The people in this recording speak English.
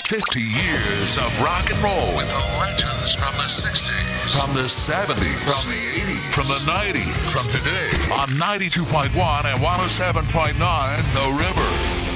50 years of rock and roll with the legends from the 60s, from the 70s, from the 80s, from the 90s, from today on 92.1 and 107.9 The River.